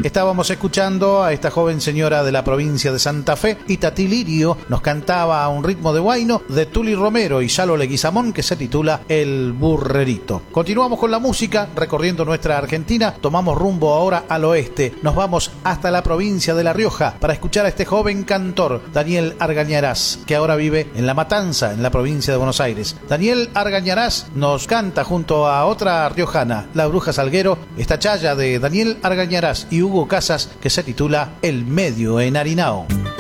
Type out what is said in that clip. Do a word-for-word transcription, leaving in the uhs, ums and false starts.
Estábamos escuchando a esta joven señora de la provincia de Santa Fe, Itatí Lirio, nos cantaba a un ritmo de huayno de Tuli Romero y Yalo Leguizamón, que se titula El Burrerito. Continuamos con la música, recorriendo nuestra Argentina, tomamos rumbo ahora al oeste, nos vamos hasta la provincia de La Rioja para escuchar a este joven cantor, Daniel Argañarás, que ahora vive en La Matanza, en la provincia de Buenos Aires. Daniel Argañarás nos canta junto a otra riojana, La Bruja Salguero, esta chaya de Daniel Argañarás y Hugo Casas, que se titula El Medio Enharinao.